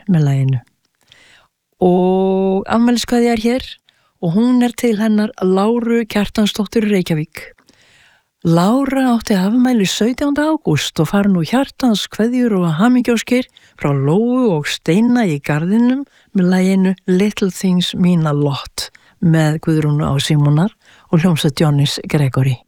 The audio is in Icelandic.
með laginu. Og afmæliskveðja hér og hún til hennar Láru Kjartansdóttur Reykjavík. Lára átti afmæli 17. ágúst og fara nú hjartanskveðjur og hamingjóskir frá Lóu og Steina í garðinum með laginu Little Things Mean a Lot með Guðrúnu á Símonar og hljómsveit Johnny's Gregory.